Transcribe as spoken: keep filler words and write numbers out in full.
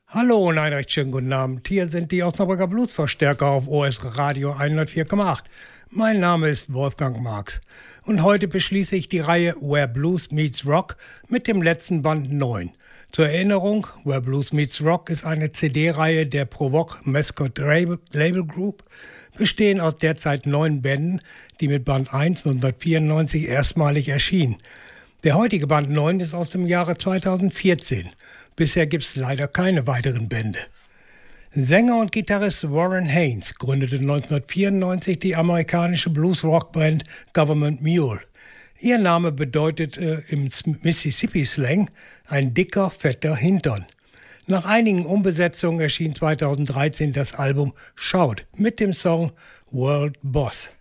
Hallo und einen recht schönen guten Abend. Hier sind die Osnabrücker Bluesverstärker auf O S Radio hundertvier Komma acht. Mein Name ist Wolfgang Marx und heute beschließe ich die Reihe Where Blues Meets Rock mit dem letzten Band neun. Zur Erinnerung, Where Blues Meets Rock ist eine C D-Reihe der Provoc Mascot Label Group, bestehend aus derzeit neun Bänden, die mit Band eins neunzehnhundertvierundneunzig erstmalig erschien. Der heutige Band neun ist aus dem Jahre zweitausendvierzehn. Bisher gibt es leider keine weiteren Bände. Sänger und Gitarrist Warren Haynes gründete neunzehnhundertvierundneunzig die amerikanische Blues-Rock-Band Government Mule. Ihr Name bedeutet äh, im Mississippi-Slang ein dicker, fetter Hintern. Nach einigen Umbesetzungen erschien zweitausenddreizehn das Album Shout mit dem Song World Boss.